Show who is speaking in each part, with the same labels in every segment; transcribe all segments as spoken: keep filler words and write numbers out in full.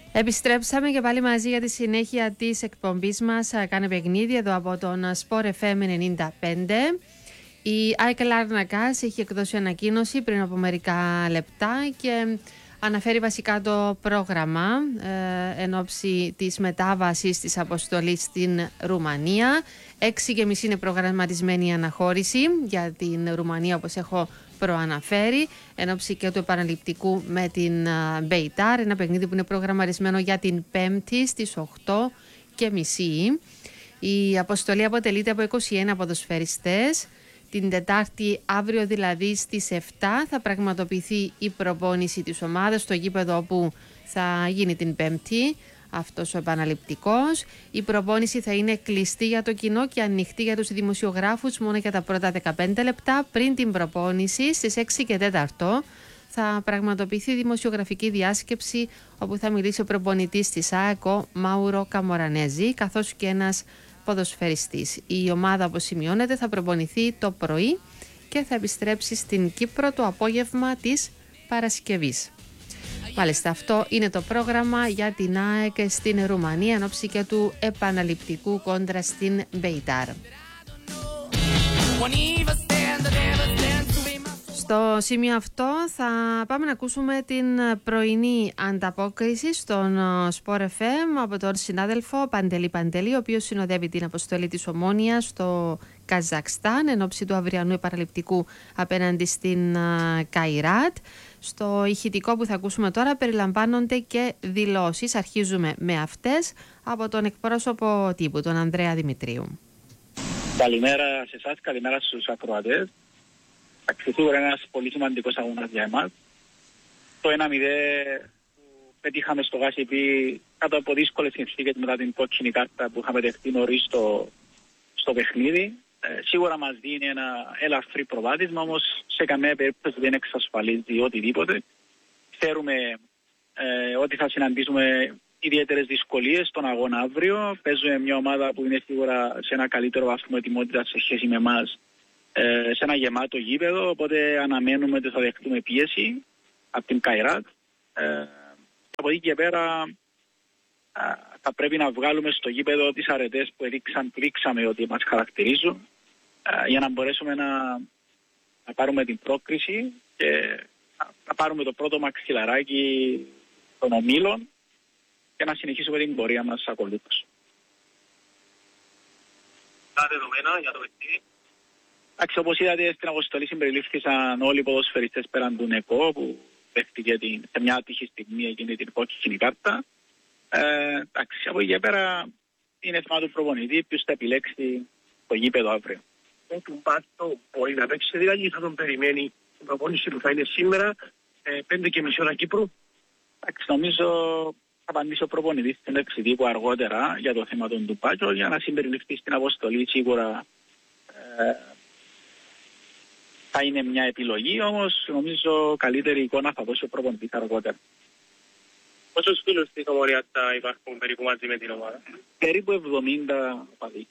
Speaker 1: Επιστρέψαμε και πάλι μαζί για τη συνέχεια της εκπομπής μας. Κάνε παιχνίδι εδώ από τον Sport εφ εμ ενενήντα πέντε. Η ΑΕΚ Λάρνακας έχει εκδώσει ανακοίνωση πριν από μερικά λεπτά και αναφέρει βασικά το πρόγραμμα ε, εν ώψη της μετάβασης της αποστολής στην Ρουμανία. έξι και μισή είναι προγραμματισμένη η αναχώρηση για την Ρουμανία, όπως έχω προαναφέρει, εν ώψη και του επαναληπτικού με την Μπεϊτάρ, ένα παιχνίδι που είναι προγραμματισμένο για την Πέμπτη στις οκτώ και μισή. Η αποστολή αποτελείται από είκοσι ένα ποδοσφαιριστές. Την Τετάρτη, αύριο δηλαδή στις επτά, θα πραγματοποιηθεί η προπόνηση της ομάδας στο γήπεδο όπου θα γίνει την Πέμπτη αυτός ο επαναληπτικός. Η προπόνηση θα είναι κλειστή για το κοινό και ανοιχτή για τους δημοσιογράφους μόνο για τα πρώτα δεκαπέντε λεπτά. Πριν την προπόνηση στις έξι και τέσσερα θα πραγματοποιηθεί δημοσιογραφική διάσκεψη όπου θα μιλήσει ο προπονητής της ΑΕΚ, ο Μάουρο Καμορανέζη, καθώς και ένας ποδοσφαιριστής. Η ομάδα, όπως σημειώνεται, θα προπονηθεί το πρωί και θα επιστρέψει στην Κύπρο το απόγευμα της Παρασκευής. Μάλιστα, αυτό είναι το πρόγραμμα για την ΑΕΚ στην Ρουμανία εν ώψη και του επαναληπτικού κόντρα στην Μπεϊτάρ. Στο σημείο αυτό θα πάμε να ακούσουμε την πρωινή ανταπόκριση στον Sport εφ εμ από τον συνάδελφο Παντελή Παντελή, ο οποίος συνοδεύει την αποστολή της Ομόνοιας στο Καζακστάν εν ώψη του αυριανού επαναληπτικού απέναντι στην Καϊράτ. Στο ηχητικό που θα ακούσουμε τώρα περιλαμβάνονται και δηλώσεις. Αρχίζουμε με αυτές από τον εκπρόσωπο τύπου, τον Ανδρέα Δημητρίου.
Speaker 2: Καλημέρα σε εσάς, καλημέρα στους ακροατές. Αξιθούρα ένας πολύ σημαντικός αγώνας για εμάς. Το ένα μηδέν που πετύχαμε στο Γάσιπι κάτω από δύσκολες συνθήκες μετά την κόκκινη κάρτα που είχαμε δεχτεί νωρίς στο, στο παιχνίδι. Ε, σίγουρα μας δίνει ένα ελαφρύ προβάδισμα, όμως σε καμία περίπτωση δεν εξασφαλίζει οτιδήποτε. Ξέρουμε ε, ότι θα συναντήσουμε ιδιαίτερες δυσκολίες στον αγώνα αύριο. Παίζουμε μια ομάδα που είναι σίγουρα σε ένα καλύτερο βαθμό ετοιμότητα σε σχέση με εμάς, ε, σε ένα γεμάτο γήπεδο, οπότε αναμένουμε ότι θα δεχτούμε πίεση από την Καϊράτ. Ε, από εκεί και πέρα θα πρέπει να βγάλουμε στο γήπεδο τις αρετές που έδειξαν, δείξαμε ότι μας χαρακτηρίζουν, για να μπορέσουμε να, να πάρουμε την πρόκριση και να πάρουμε το πρώτο μαξιλαράκι των ομίλων και να συνεχίσουμε την πορεία μας ακολούθως.
Speaker 3: Τα δεδομένα για το παιχνίδι.
Speaker 2: Εντάξει, όπως είδατε στην αποστολή συμπεριλήφθησαν όλοι οι ποδοσφαιριστές πέραν του ΝΕΚΟ που δέχτηκε την, σε μια άτυχη στιγμή εκείνη την κόκκινη κάρτα. Ε, εντάξει, από εκεί πέρα είναι θέμα του προπονητή ποιος θα επιλέξει το γήπεδο αύριο.
Speaker 3: Ο Τουμπάτο μπορεί να παίξει δηλαδή, θα τον περιμένει την προπόνηση που θα είναι σήμερα ε, πέντε και μισή ώρα Κύπρου.
Speaker 2: Εντάξει, νομίζω θα απαντήσει ο προπονητής στην εξειδίκου αργότερα για το θέμα του Τουμπάτο για να συμπεριληφθεί στην αποστολή. Σίγουρα ε, θα είναι μια επιλογή, όμως νομίζω καλύτερη εικόνα θα δώσει ο προπονητής αργότερα.
Speaker 3: Πόσους φίλους της Ομόνοιας θα υπάρχουν περίπου μαζί με την ομάδα?
Speaker 2: Περίπου εβδομήντα οπαδοί.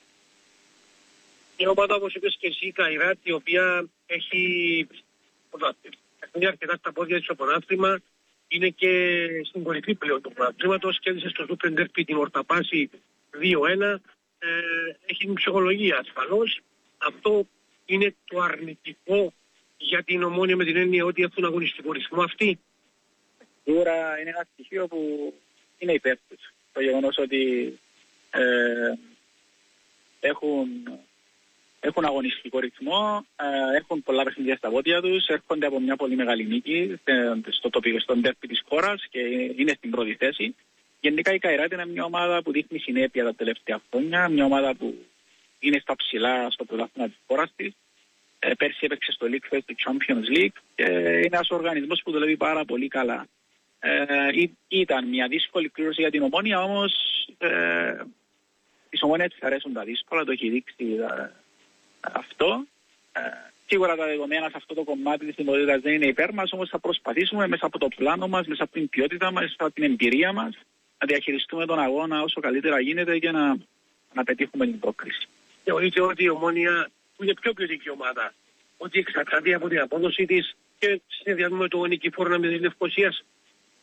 Speaker 3: Η ομάδα, όπως είπες και εσύ, η Καϊράτ, η οποία έχει, έχει αρκετά στα πόδια της στο πρωτάθλημα, είναι και στην κορυφή πλέον του πρωταθλήματος, κέρδισε στο Super Derby την Ορταπάση δύο ένα, ε, έχει την ψυχολογία ασφαλώς. Αυτό είναι το αρνητικό για την Ομόνια με την έννοια ότι έχουν αγωνιστικό ρυθμό αυτοί.
Speaker 2: Σίγουρα είναι ένα στοιχείο που είναι υπέρ τους. Το γεγονός ότι ε, έχουν, έχουν αγωνιστικό ρυθμό, ε, έχουν πολλά παιχνίδια στα πόδια τους, έρχονται από μια πολύ μεγάλη νίκη στο τοπικό, στον τέρπι της χώρας και είναι στην πρώτη θέση. Γενικά η Καϊράτ είναι μια ομάδα που δείχνει συνέπεια τα τελευταία χρόνια, μια ομάδα που είναι στα ψηλά στο πρωτάθλημα της χώρας της. Ε, πέρσι έπαιξε στο League Fest του Champions League και είναι ένας οργανισμός που δουλεύει πάρα πολύ καλά. Ε, ήταν μια δύσκολη κλήρωση για την Ομόνια, όμως ε, της Ομόνιας της αρέσουν τα δύσκολα, το έχει δείξει ε, αυτό. Ε, σίγουρα τα δεδομένα σε αυτό το κομμάτι της δημοτικότητας δεν είναι υπέρ μας, όμως θα προσπαθήσουμε μέσα από το πλάνο μας, μέσα από την ποιότητα μας, μέσα από την εμπειρία μας, να διαχειριστούμε τον αγώνα όσο καλύτερα γίνεται και να, να πετύχουμε την πρόκριση.
Speaker 3: Θεωρείτε ότι η Ομόνια που είναι πιο ποιοτική ομάδα, ότι εξαρτάται από την απόδοση της και συνδυασμό με το Νικηφόρο με της Λευκωσίας?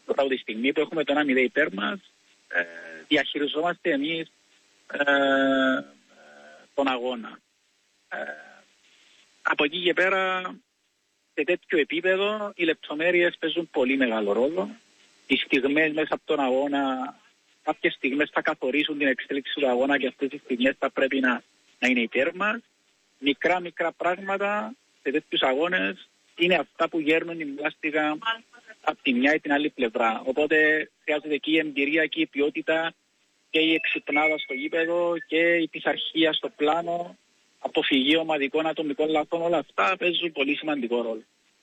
Speaker 2: από τη στιγμή που έχουμε το ένα μηδέν υπέρ μας, ε, διαχειριζόμαστε εμείς ε, ε, τον αγώνα. Ε, από εκεί και πέρα, σε τέτοιο επίπεδο, οι λεπτομέρειες παίζουν πολύ μεγάλο ρόλο. Οι στιγμές μέσα από τον αγώνα, κάποιες στιγμές θα καθορίσουν την εξέλιξη του αγώνα και αυτές οι στιγμές θα πρέπει να, να είναι υπέρ μας. Μικρά μικρά πράγματα σε τέτοιους αγώνες είναι αυτά που γέρνουν την πλάστικα από τη μια ή την άλλη πλευρά. Οπότε χρειάζεται και η εμπειρία και η ποιότητα και η εξυπνάδα στο γήπεδο και η πειθαρχία στο πλάνο, αποφυγή ομαδικών ατομικών λαθών, όλα αυτά παίζουν πολύ σημαντικό ρόλο.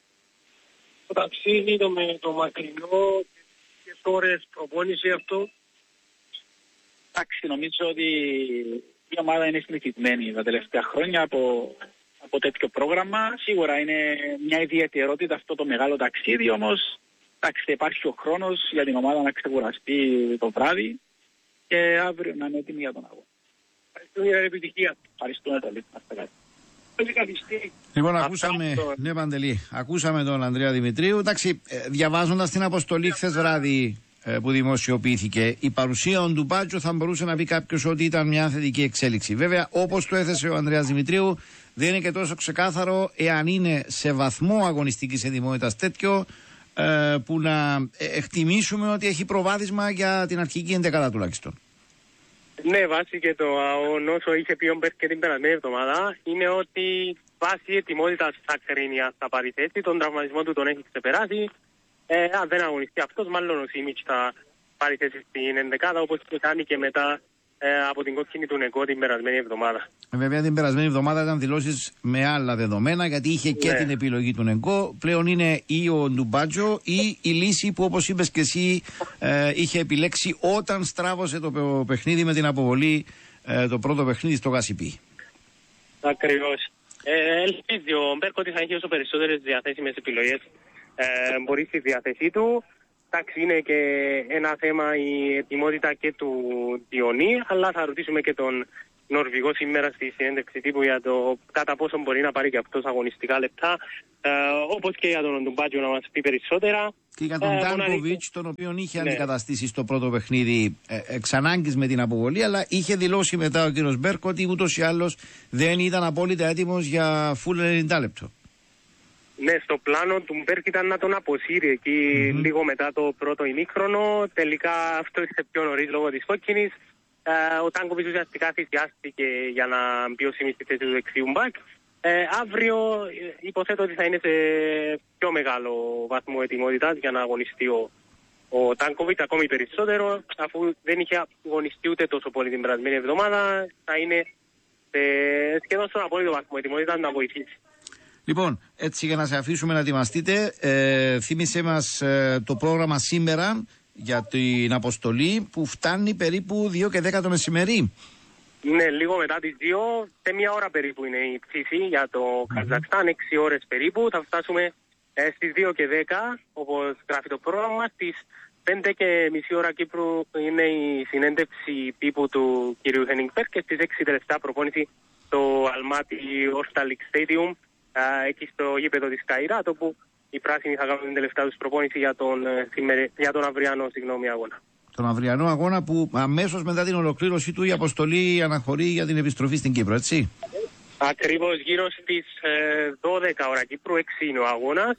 Speaker 3: Το ταξίδι, το, με, το μακρινό και ώρες προπόνηση αυτό.
Speaker 2: Εντάξει, νομίζω ότι η ομάδα είναι συνηθισμένη τα τελευταία χρόνια από, από τέτοιο πρόγραμμα. Σίγουρα είναι μια ιδιαιτερότητα αυτό το μεγάλο ταξίδι, όμως εντάξει, υπάρχει ο χρόνος για την ομάδα να ξεκουραστεί το βράδυ και αύριο να είναι έτοιμη για τον αγώνα.
Speaker 3: Ευχαριστούμε για την επιτυχία.
Speaker 2: Ευχαριστούμε πολύ.
Speaker 4: Λοιπόν, ακούσαμε, ναι, Παντελή, ακούσαμε τον Ανδρέα Δημητρίου. Εντάξει, διαβάζοντας την αποστολή χθες βράδυ που δημοσιοποιήθηκε, η παρουσία του Μπάτζο θα μπορούσε να πει κάποιος ότι ήταν μια θετική εξέλιξη. Βέβαια, όπως το έθεσε ο Ανδρέας Δημητρίου, δεν είναι και τόσο ξεκάθαρο εάν είναι σε βαθμό αγωνιστικής ετοιμότητας τέτοιο ε, που να εκτιμήσουμε ότι έχει προβάδισμα για την αρχική ενδεκάδα τουλάχιστον.
Speaker 3: Ναι, βάσει και το όσο είχε πει ο Μπέρκ και την περασμένη εβδομάδα, είναι ότι βάσει ετοιμότητας θα κρίνει αν θα πάρει θέση, τον τραυματισμό του τον έχει ξεπεράσει. Ε, αν δεν αγωνιστεί αυτός, μάλλον ο Σίμιτς θα πάρει θέση στην ενδεκάδα, όπως το κάνει και μετά ε, από την κόκκινη του Νεκό την περασμένη εβδομάδα.
Speaker 4: Βέβαια την περασμένη εβδομάδα ήταν δηλώσεις με άλλα δεδομένα, γιατί είχε και ναι. την επιλογή του Νεκό. Πλέον είναι ή ο Ντουμπάτζο ή η λύση που, όπως είπες και εσύ, ε, είχε επιλέξει όταν στράβωσε το παιχνίδι με την αποβολή, ε, το πρώτο παιχνίδι στο Γασιπί.
Speaker 3: Ακριβώς. Ε, ελπίζει ο Μπέρκ ότι θα έχει όσο περισσότερες διαθέσιμες επιλογές ε, μπορεί στη διάθεσή του. Εντάξει, είναι και ένα θέμα η ετοιμότητα και του Διονύ, αλλά θα ρωτήσουμε και τον Νορβηγό σήμερα στη συνέντευξη τύπου για το κατά πόσο μπορεί να πάρει και αυτός αγωνιστικά λεπτά, ε, όπως και για τον Ντουμπάτζο να μας πει περισσότερα.
Speaker 4: Και για τον Τάνκοβιτς, τον οποίο είχε ναι. αντικαταστήσει στο πρώτο παιχνίδι ε, εξ ανάγκης με την αποβολή, αλλά είχε δηλώσει μετά ο κύριος Μπέρκ ότι ούτως ή άλλως δεν ήταν απόλυτα έτοιμος για full ενενήντα λεπτό.
Speaker 3: Ναι, στο πλάνο του Μπέρκ ήταν να τον αποσύρει εκεί mm-hmm. λίγο μετά το πρώτο ημίχρονο. Τελικά αυτό ήρθε πιο νωρίς λόγω της κόκκινης. Ε, ο Τάνκοβιτς ουσιαστικά θυσιάστηκε για να μπει ο Σίμιτς στη θέση του δεξιού μπακ. Ε, αύριο ε, υποθέτω ότι θα είναι σε πιο μεγάλο βαθμό ετοιμότητας για να αγωνιστεί ο, ο Τάνκοβιτς ακόμη περισσότερο, αφού δεν είχε αγωνιστεί ούτε τόσο πολύ την περασμένη εβδομάδα. Θα είναι σε, σχεδόν στον απόλυτο βαθμό ετοιμότητας να βοηθήσει.
Speaker 4: Λοιπόν, έτσι για να σε αφήσουμε να ετοιμαστείτε, ε, θύμισε μας ε, το πρόγραμμα σήμερα για την αποστολή που φτάνει περίπου δύο και δέκα το μεσημέρι.
Speaker 3: Ναι, λίγο μετά τις δύο, σε μία ώρα περίπου είναι η ψήφη για το mm-hmm. Καζακστάν, έξι ώρες περίπου. Θα φτάσουμε ε, στις δύο και δέκα, όπως γράφει το πρόγραμμα. Στις πέντε και μισή ώρα Κύπρου είναι η συνέντευξη τύπου του κ. Χένινγκ Μπέρκ και στις έξι τελευταία προπόνηση στο Αλμάτι Orstalik Stadium, ε, εκεί στο γήπεδο της Καϊράτ, όπου οι πράσινοι θα κάνουν την τελευταία τους προπόνηση για τον, για τον αυριανό συγγνώμη, αγώνα. Τον
Speaker 4: αυριανό αγώνα που αμέσως μετά την ολοκλήρωσή του η αποστολή αναχωρεί για την επιστροφή στην Κύπρο, έτσι.
Speaker 3: Ακριβώς, γύρω στις ε, δώδεκα ώρα Κύπρου, έξι είναι ο αγώνας.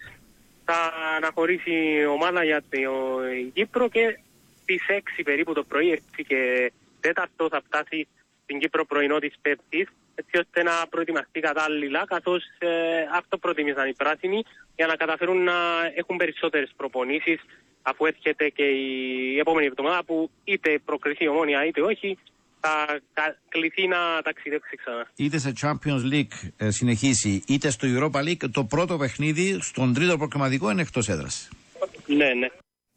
Speaker 3: Θα αναχωρήσει η ομάδα για την Κύπρο και στις έξι περίπου το πρωί, έξι και τέταρτο θα φτάσει στην Κύπρο πρωινό της Πέμπτης, έτσι ώστε να προετοιμαστεί κατάλληλα, καθώς ε, αυτό προτιμήσαν οι πράσινοι, για να καταφέρουν να έχουν περισσότερες προπονήσεις, αφού έρχεται και η επόμενη εβδομάδα που είτε προκριθεί η Ομόνοια είτε όχι, θα κληθεί να ταξιδέψει ξανά.
Speaker 4: Είτε σε Champions League ε, συνεχίσει, είτε στο Europa League, το πρώτο παιχνίδι στον τρίτο προκριματικό είναι εκτός έδρας.
Speaker 3: Ναι, ναι.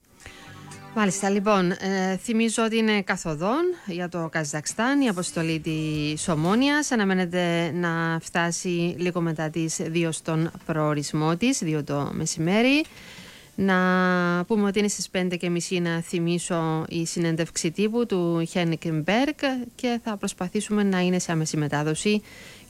Speaker 1: Μάλιστα, λοιπόν, ε, θυμίζω ότι είναι καθοδόν για το Καζακστάν η αποστολή της Ομόνοιας. Αναμένεται να φτάσει λίγο μετά τις δύο στον προορισμό της, δύο το μεσημέρι. Να πούμε ότι είναι στις πέντε και μισή, να θυμίσω, η συνέντευξη τύπου του Χένικ Μπέρκ και θα προσπαθήσουμε να είναι σε άμεση μετάδοση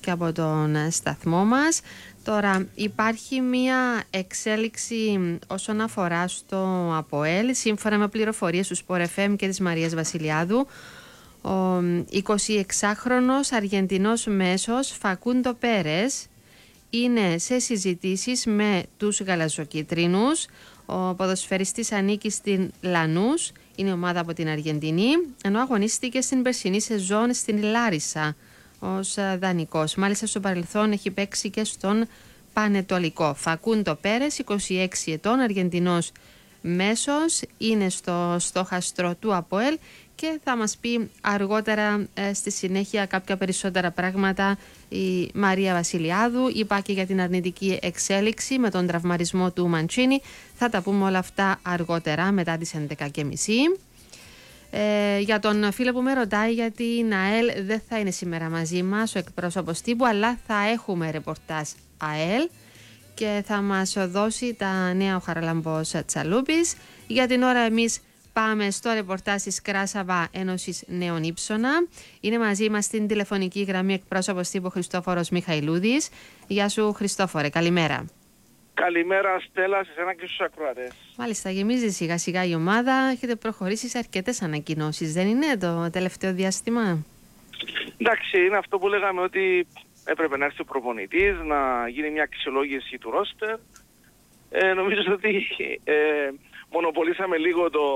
Speaker 1: και από τον σταθμό μας. Τώρα υπάρχει μία εξέλιξη όσον αφορά στο ΑΠΟΕΛ, σύμφωνα με πληροφορίες του Sport εφ εμ και της Μαρίας Βασιλιάδου. Ο εικοσιεξάχρονος Αργεντινός μέσος Φακούντο Πέρες είναι σε συζητήσεις με τους γαλαζοκίτρινους. Ο ποδοσφαιριστής ανήκει στην Λανούς, είναι ομάδα από την Αργεντινή, ενώ αγωνίστηκε στην περσινή σεζόν στην Λάρισα ως δανεικός. Μάλιστα στο παρελθόν έχει παίξει και στον Πανετολικό. Φακούντο Πέρες, είκοσι έξι ετών, Αργεντινός μέσος, είναι στο στόχαστρο του ΑΠΟΕΛ και θα μας πει αργότερα ε, στη συνέχεια κάποια περισσότερα πράγματα η Μαρία Βασιλιάδου. Είπα και για την αρνητική εξέλιξη με τον τραυματισμό του Μαντσίνη. Θα τα πούμε όλα αυτά αργότερα μετά τις έντεκα και μισή. Ε, για τον φίλο που με ρωτάει γιατί η ΝΑΕΛ δεν θα είναι σήμερα μαζί μας ο εκπρόσωπος τύπου, αλλά θα έχουμε ρεπορτάζ ΑΕΛ και θα μας δώσει τα νέα ο Χαραλαμπός Τσαλούπης. Για την ώρα εμείς πάμε στο ρεπορτάζ της Κράσαβα Ένωσης Νέων Ήψονα. Είναι μαζί μας στην τηλεφωνική γραμμή εκπρόσωπος τύπου Χριστόφορος Μιχαηλούδης. Γεια σου Χριστόφορε, καλημέρα.
Speaker 5: Καλημέρα Στέλλα, σε εσένα και στους ακροατές.
Speaker 1: Μάλιστα, γεμίζει σιγά σιγά η ομάδα. Έχετε προχωρήσει σε αρκετές ανακοινώσεις, δεν είναι το τελευταίο διάστημα?
Speaker 5: Εντάξει, είναι αυτό που λέγαμε ότι έπρεπε να έρθει ο προπονητής, να γίνει μια αξιολόγηση του ρόστερ. Ε, νομίζω ότι ε, μονοπολίσαμε λίγο το,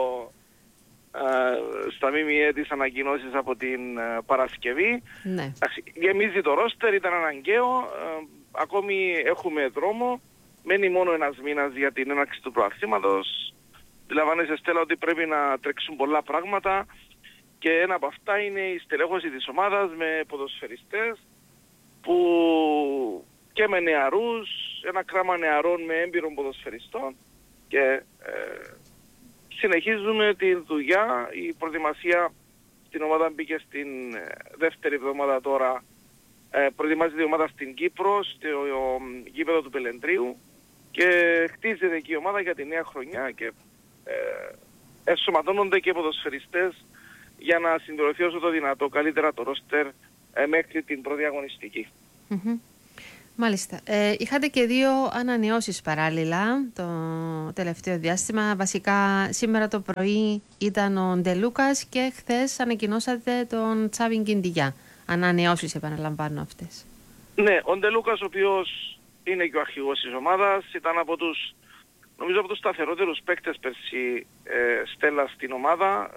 Speaker 5: ε, στα ΜΜΕ τις ανακοινώσεις από την ε, Παρασκευή.
Speaker 1: Ναι.
Speaker 5: Εντάξει, γεμίζει το ρόστερ, ήταν αναγκαίο. Ε, ακόμη έχουμε δρόμο. Μένει μόνο ένας μήνας για την έναρξη του προαθλήματος. Αντιλαμβάνεσαι Στέλλα ότι πρέπει να τρέξουν πολλά πράγματα και ένα από αυτά είναι η στελέχωση της ομάδας με ποδοσφαιριστές που και με νεαρούς, ένα κράμα νεαρών με έμπειρων ποδοσφαιριστών και ε, συνεχίζουμε τη δουλειά. Η προετοιμασία στην ομάδα μπήκε στην δεύτερη εβδομάδα τώρα. Ε, προετοιμάζεται η ομάδα στην Κύπρο, στο γήπεδο του Πελεντρίου και χτίζεται εκεί η ομάδα για τη νέα χρονιά και ε, ενσωματώνονται και ποδοσφαιριστές για να συμπληρωθεί όσο το δυνατό καλύτερα το ρόστερ ε, μέχρι την πρώτη αγωνιστική.
Speaker 1: Mm-hmm. Μάλιστα. Ε, είχατε και δύο ανανεώσεις παράλληλα το τελευταίο διάστημα. Βασικά σήμερα το πρωί ήταν ο Ντελούκας και χθες ανακοινώσατε τον Τσάβιν Κιντιγιά. Ανανεώσεις επαναλαμβάνω αυτές.
Speaker 5: Ναι, ο Ντελούκας ο οποίος είναι και ο αρχηγός της ομάδας, ήταν από τους, νομίζω από τους σταθερότερους παίκτες πέρσι ε, Στέλλα στην ομάδα.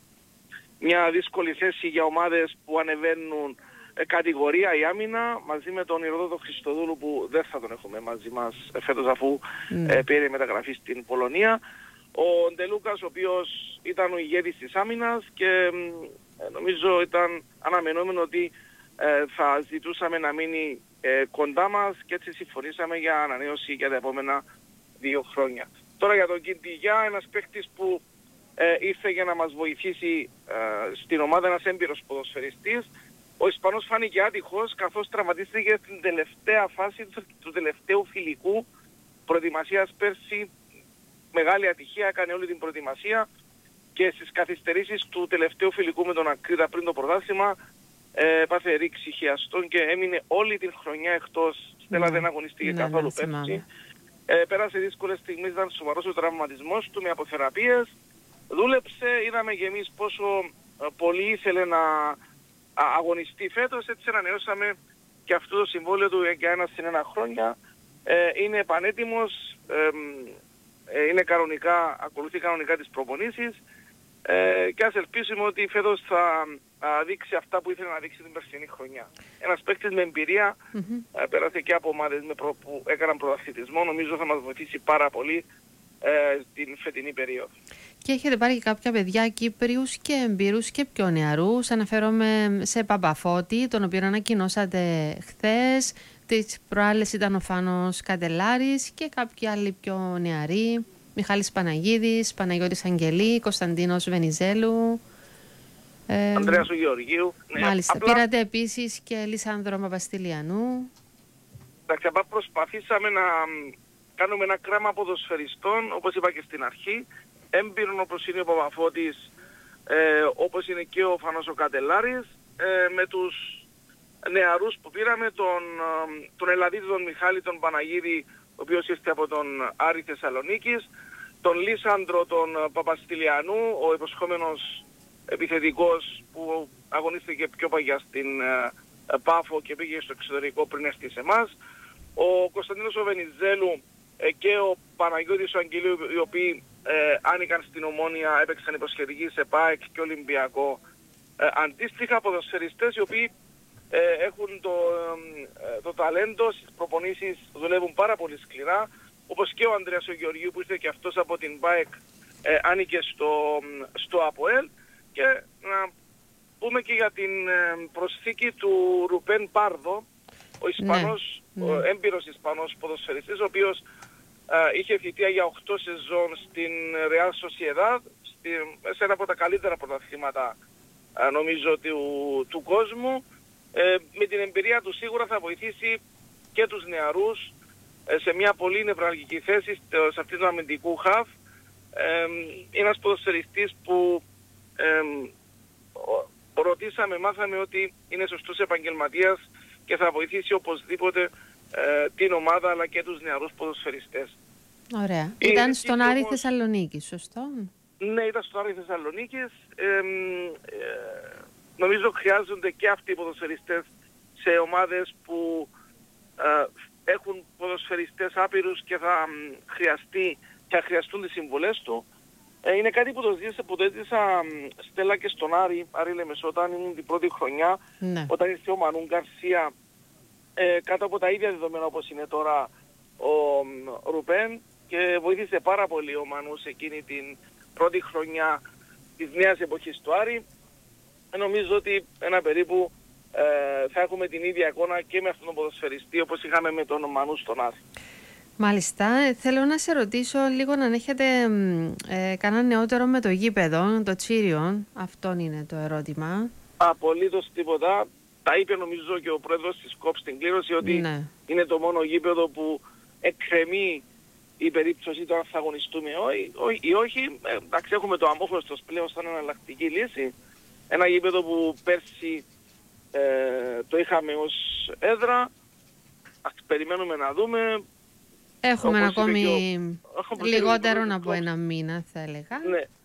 Speaker 5: Μια δύσκολη θέση για ομάδες που ανεβαίνουν ε, κατηγορία η άμυνα, μαζί με τον Ηροδότο Χριστοδούλου που δεν θα τον έχουμε μαζί μας ε, φέτος αφού mm. ε, πήρε μεταγραφή στην Πολωνία. Ο Ντελούκας ο οποίος ήταν ο ηγέτης της άμυνας και ε, νομίζω ήταν αναμενόμενο ότι ε, θα ζητούσαμε να μείνει ε, κοντά μας και έτσι συμφωνήσαμε για ανανέωση για τα επόμενα δύο χρόνια. Τώρα για τον Κιντιγιά, ένας παίκτης που ε, ήρθε για να μας βοηθήσει ε, στην ομάδα, ένας έμπειρος ποδοσφαιριστής. Ο Ισπανός φάνηκε άτυχος καθώς τραυματίστηκε στην τελευταία φάση του, του τελευταίου φιλικού προετοιμασίας πέρσι. Μεγάλη ατυχία, έκανε όλη την προετοιμασία και στις καθυστερήσεις του τελευταίου φιλικού με τον Ακρίτα πριν το πρωτάθλημα ε, πάθε ρήξη χιαστών και έμεινε όλη την χρονιά εκτός. Στέλλα ναι, δεν αγωνιστήκε ναι, καθόλου ναι, πέρσι. Ε, πέρασε δύσκολες στιγμές, ήταν σοβαρός ο τραυματισμός του με αποθεραπείες. Δούλεψε, είδαμε και εμείς πόσο ε, πολύ ήθελε να α, αγωνιστεί φέτος, έτσι ανανεώσαμε και αυτό το συμβόλαιο του για ένα συν ένα χρόνια. Ε, είναι πανέτοιμος, ε, ε, είναι κανονικά, ακολουθεί κανονικά τις προπονήσεις ε, και ας ελπίσουμε ότι φέτος θα α, δείξει αυτά που ήθελε να δείξει την περσινή χρονιά. Ένας παίκτης με εμπειρία, mm-hmm. ε, πέρασε και από ομάδες με προ, που έκαναν πρωταθλητισμό, νομίζω θα μας βοηθήσει πάρα πολύ ε, την φετινή περίοδο.
Speaker 1: Και έχετε πάρει και κάποια παιδιά Κύπριους και εμπειρούς και πιο νεαρούς. Αναφέρομαι σε Παπαφώτη, τον οποίο ανακοινώσατε χθες. Τις προάλλες ήταν ο Φάνος Καντελάρης και κάποιοι άλλοι πιο νεαροί. Μιχάλης Παναγίδης, Παναγιώτης Αγγελή, Κωνσταντίνος Βενιζέλου. Ε,
Speaker 5: Ανδρέας ο Γεωργίου. Ναι,
Speaker 1: μάλιστα.
Speaker 5: απλά...
Speaker 1: Πήρατε επίσης και Λισάνδρο Παπαστηλιανού.
Speaker 5: Εντάξει, απλά προσπαθήσαμε να κάνουμε ένα κράμα ποδοσφαιριστών, όπως είπα και στην αρχή, έμπειρον όπως είναι ο Παπαφώτης, ε, όπως είναι και ο Φανός ο Καντελάρης, ε, με τους νεαρούς που πήραμε, τον, τον Ελλαδίδη, τον Μιχάλη, τον Παναγίδη, ο οποίος ήρθε από τον Άρη Θεσσαλονίκης, τον Λίσανδρο, τον Παπαστηλιανού, ο υποσχόμενος επιθετικός που αγωνίστηκε πιο παγιά στην ε, Πάφο και πήγε στο εξωτερικό πριν έρθει σε εμάς, ο Κωνσταντίνος ο Βενιζέλου ε, και ο Παναγιώτης ο Αγγελίου, οι οποίοι ε, άνοικαν στην Ομόνια, έπαιξαν υποσχετική σε ΠΑΕΚ και Ολυμπιακό. Ε, αντίστοιχα ποδοσφαιριστές οι οποίοι ε, έχουν το, ε, το ταλέντο, στις προπονήσεις δουλεύουν πάρα πολύ σκληρά, όπως και ο Ανδρέας ο Γεωργίου που ήρθε και αυτός από την ΠΑΕΚ, ε, άνοικε στο, στο ΑΠΟΕΛ. Και να πούμε και για την ε, προσθήκη του Ρουπέν Πάρδο, ο Ισπανός,
Speaker 1: ναι,
Speaker 5: ο
Speaker 1: ναι.
Speaker 5: έμπειρος Ισπανός ποδοσφαιριστής, ο οποίος ε, είχε θητεία για οκτώ σεζόν στην Real Sociedad, στη, σε ένα από τα καλύτερα πρωταθλήματα ε, νομίζω του, του κόσμου. Ε, με την εμπειρία του σίγουρα θα βοηθήσει και τους νεαρούς ε, σε μια πολύ νευραλγική θέση σε αυτήν του αμυντικού χαφ. Ε, είναι ένας ποδοσφαιριστής που ε, ρωτήσαμε, μάθαμε ότι είναι σωστός επαγγελματίας και θα βοηθήσει οπωσδήποτε ε, την ομάδα αλλά και τους νεαρούς ποδοσφαιριστές.
Speaker 1: Ωραία.
Speaker 5: Η
Speaker 1: Ήταν
Speaker 5: Εθνική
Speaker 1: στον Άρη
Speaker 5: όμως...
Speaker 1: Θεσσαλονίκη, σωστό?
Speaker 5: Ναι, ήταν στον Άρη Θεσσαλονίκης. Ε, ε, νομίζω χρειάζονται και αυτοί οι ποδοσφαιριστές σε ομάδες που ε, έχουν ποδοσφαιριστές άπειρους και θα ε, χρειαστεί και θα χρειαστούν τις συμβολές του. Ε, είναι κάτι που το ζήτησα, που το έζησα Στέλλα και στον Άρη, Άρη Λεμεσό, όταν ήμουν την πρώτη χρονιά,
Speaker 1: Ναι.
Speaker 5: όταν ήρθε ο Μανούν Γκαρσία, ε, κάτω από τα ίδια δεδομένα όπως είναι τώρα ο ε, Ρουπέν, και βοήθησε πάρα πολύ ο Μανούς εκείνη την πρώτη χρονιά της νέας εποχής του Άρη. Ε, νομίζω ότι ένα περίπου ε, θα έχουμε την ίδια εικόνα και με αυτόν τον ποδοσφαιριστή όπως είχαμε με τον Μανού στον Άρη.
Speaker 1: Μάλιστα. Ε, θέλω να σε ρωτήσω λίγο αν έχετε ε, κανένα νεότερο με το γήπεδο, το Τσίριον. Αυτόν είναι το ερώτημα.
Speaker 5: Απολύτως τίποτα. Τα είπε νομίζω και ο πρόεδρος της ΚΟΠ στην κλήρωση ότι
Speaker 1: Ναι.
Speaker 5: είναι το μόνο γήπεδο που εκκρεμεί η περίπτωση του αν θα αγωνιστούμε ή όχι. Ε, εντάξει, έχουμε το Αμόχωστος πλέον σαν εναλλακτική λύση. Ένα γήπεδο που πέρσι ε, το είχαμε ως έδρα. Ας περιμένουμε να δούμε.
Speaker 1: Έχουμε
Speaker 5: Όπως
Speaker 1: ακόμη
Speaker 5: είπε και ο- όπως είπε
Speaker 1: λιγότερο
Speaker 5: και ο
Speaker 1: από
Speaker 5: Κόψ.
Speaker 1: ένα μήνα, θα έλεγα.
Speaker 5: Ναι,